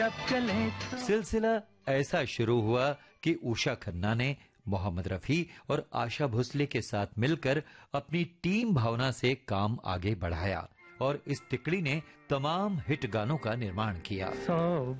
सिलसिला ऐसा शुरू हुआ कि उषा खन्ना ने मोहम्मद रफी और आशा भोसले के साथ मिलकर अपनी टीम भावना से काम आगे बढ़ाया और इस तिकड़ी ने तमाम हिट गानों का निर्माण किया।